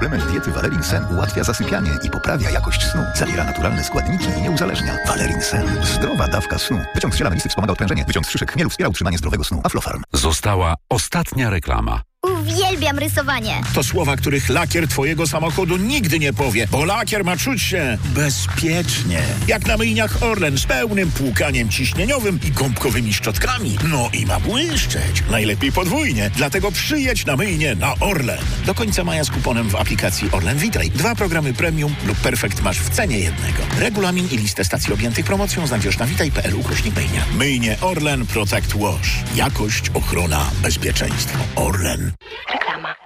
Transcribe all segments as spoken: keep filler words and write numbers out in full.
Suplement diety Valerin Sen ułatwia zasypianie i poprawia jakość snu. Zawiera naturalne składniki i nie uzależnia. Valerin Sen. Zdrowa dawka snu. Wyciąg z ziela melisy wspomaga odprężenie. Wyciąg z szyszek chmielu wspiera utrzymanie zdrowego snu. Aflofarm. Została ostatnia reklama. Uwielbiam rysowanie. To słowa, których lakier twojego samochodu nigdy nie powie, bo lakier ma czuć się bezpiecznie. Jak na myjniach Orlen z pełnym płukaniem ciśnieniowym i gąbkowymi szczotkami. No i ma błyszczeć. Najlepiej podwójnie. Dlatego przyjedź na myjnię na Orlen. Do końca maja z kuponem w aplikacji Orlen Witaj. Dwa programy premium lub perfekt masz w cenie jednego. Regulamin i listę stacji objętych promocją znajdziesz na witaj kropka p l ukośnik myjnia. Myjnie Orlen Protect Wash. Jakość, ochrona, bezpieczeństwo. Orlen. Reklama.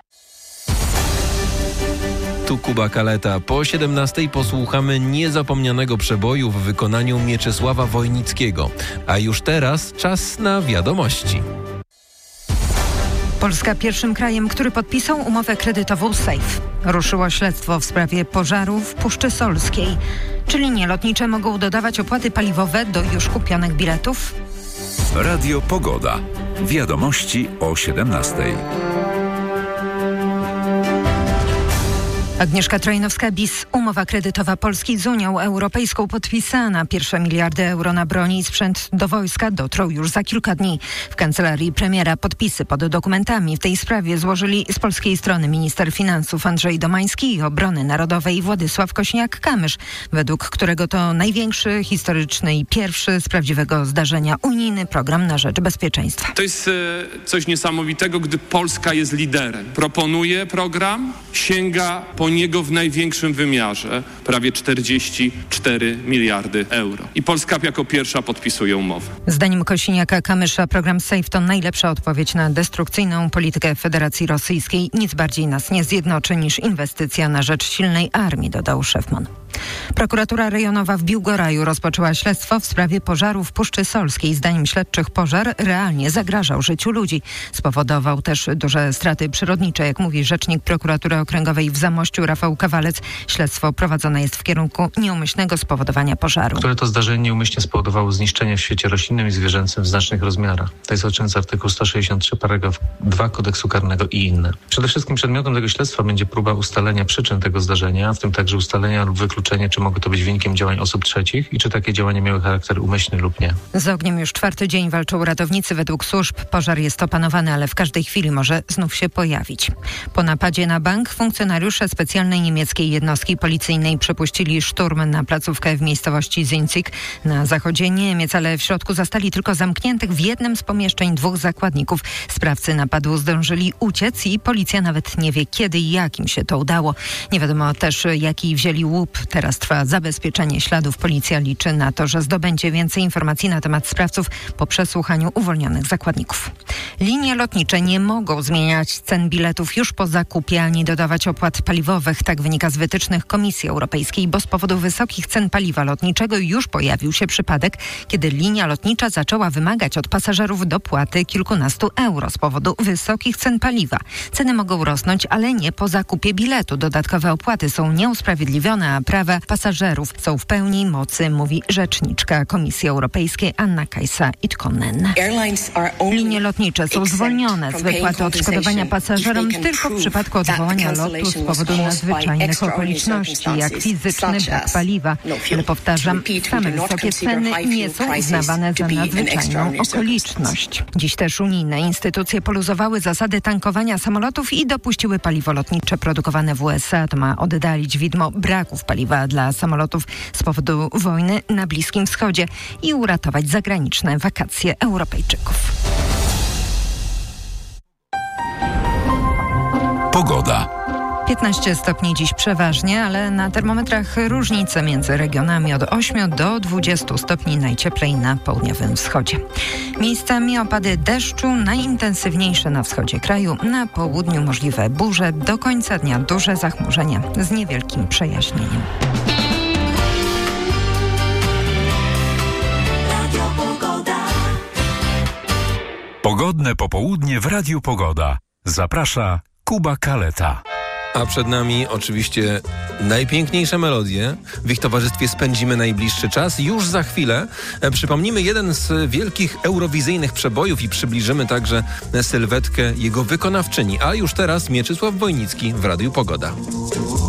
Tu Kuba Kaleta. Po siedemnastej posłuchamy niezapomnianego przeboju w wykonaniu Mieczysława Wojnickiego. A już teraz czas na wiadomości. Polska pierwszym krajem, który podpisał umowę kredytową SAFE. Ruszyło śledztwo w sprawie pożaru w Puszczy Solskiej. Czy linie lotnicze mogą dodawać opłaty paliwowe do już kupionych biletów? Radio Pogoda. Wiadomości o siedemnastej. Agnieszka Trojnowska-Bis. Umowa kredytowa Polski z Unią Europejską podpisana. Pierwsze miliardy euro na broń i sprzęt do wojska dotrą już za kilka dni. W kancelarii premiera podpisy pod dokumentami w tej sprawie złożyli z polskiej strony minister finansów Andrzej Domański i obrony narodowej Władysław Kosiniak-Kamysz, według którego to największy, historyczny i pierwszy z prawdziwego zdarzenia unijny program na rzecz bezpieczeństwa. To jest e, coś niesamowitego, gdy Polska jest liderem. Proponuje program, sięga po niego w największym wymiarze, prawie czterdzieści cztery miliardy euro. I Polska jako pierwsza podpisuje umowę. Zdaniem Kosiniaka-Kamysza program SAFE to najlepsza odpowiedź na destrukcyjną politykę Federacji Rosyjskiej. Nic bardziej nas nie zjednoczy niż inwestycja na rzecz silnej armii, dodał szef M O N. Prokuratura rejonowa w Biłgoraju rozpoczęła śledztwo w sprawie pożaru w Puszczy Solskiej. Zdaniem śledczych pożar realnie zagrażał życiu ludzi. Spowodował też duże straty przyrodnicze, jak mówi rzecznik prokuratury okręgowej w Zamościu Rafał Kawalec. Śledztwo prowadzone jest w kierunku nieumyślnego spowodowania pożaru. Które to zdarzenie nieumyślnie spowodowało zniszczenie w świecie roślinnym i zwierzęcym w znacznych rozmiarach. To jest oczynscy artykuł sto sześćdziesiąt trzy paragraf dwa Kodeksu Karnego i inne. Przede wszystkim przedmiotem tego śledztwa będzie próba ustalenia przyczyn tego zdarzenia, w tym także ustalenia lub wykluczenia, czy mogło to być wynikiem działań osób trzecich i czy takie działania miały charakter umyślny lub nie. Z ogniem już czwarty dzień walczą ratownicy. Według służb pożar jest opanowany, ale w każdej chwili może znów się pojawić. Po napadzie na bank funkcjonariusze specjalnej niemieckiej jednostki policyjnej przepuścili szturm na placówkę w miejscowości Zinzig na zachodzie Niemiec, ale w środku zastali tylko zamkniętych w jednym z pomieszczeń dwóch zakładników. Sprawcy napadu zdążyli uciec i policja nawet nie wie, kiedy i jak im się to udało. Nie wiadomo też, jaki wzięli łup. Teraz trwa zabezpieczenie śladów. Policja liczy na to, że zdobędzie więcej informacji na temat sprawców po przesłuchaniu uwolnionych zakładników. Linie lotnicze nie mogą zmieniać cen biletów już po zakupie ani dodawać opłat paliwowych. Tak wynika z wytycznych Komisji Europejskiej, bo z powodu wysokich cen paliwa lotniczego już pojawił się przypadek, kiedy linia lotnicza zaczęła wymagać od pasażerów dopłaty kilkunastu euro z powodu wysokich cen paliwa. Ceny mogą rosnąć, ale nie po zakupie biletu. Dodatkowe opłaty są nieusprawiedliwione, a prawa pasażerów są w pełni mocy, mówi rzeczniczka Komisji Europejskiej Anna Kajsa-Itkonen. Linie lotnicze są zwolnione z wypłaty odszkodowania pasażerom tylko w przypadku odwołania lotu z powodu nadzwyczajnych okoliczności, jak fizyczny brak paliwa. Ale powtarzam, same wysokie ceny nie są uznawane za nadzwyczajną okoliczność. Dziś też unijne instytucje poluzowały zasady tankowania samolotów i dopuściły paliwo lotnicze produkowane w U S A. To ma oddalić widmo braków paliwa dla samolotów z powodu wojny na Bliskim Wschodzie i uratować zagraniczne wakacje Europejczyków. Pogoda. piętnaście stopni dziś przeważnie, ale na termometrach różnice między regionami od ośmiu do dwudziestu stopni, najcieplej na południowym wschodzie. Miejscami opady deszczu, najintensywniejsze na wschodzie kraju, na południu możliwe burze, do końca dnia duże zachmurzenia z niewielkim przejaśnieniem. Pogodne popołudnie w Radiu Pogoda. Zaprasza Kuba Kaleta. A przed nami oczywiście najpiękniejsze melodie. W ich towarzystwie spędzimy najbliższy czas. Już za chwilę przypomnimy jeden z wielkich eurowizyjnych przebojów i przybliżymy także sylwetkę jego wykonawczyni. A już teraz Mieczysław Wojnicki w Radiu Pogoda.